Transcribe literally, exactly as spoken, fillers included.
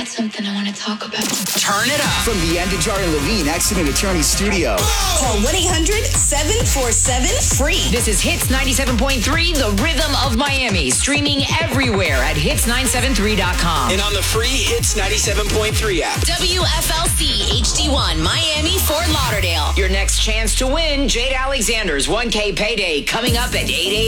got something I want to talk about. Turn it up. From the Andajar and Levine Accident Attorney Studio. Call one eight hundred seven four seven free. This is Hits ninety-seven point three, the rhythm of Miami. Streaming everywhere at hits nine seven three dot com. And on the free Hits ninety-seven point three app. W F L C H D one, Miami, Fort Lauderdale. Your next chance to win Jade Alexander's one K payday coming up at eight a.m.